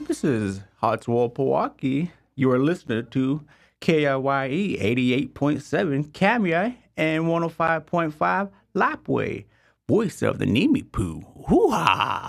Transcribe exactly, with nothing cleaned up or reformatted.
This is Hartswell Milwaukee. You are listening to K I Y E eighty-eight point seven Kamia and one oh five point five Lapway. Voice of the Nimi Poo. Hoo ha!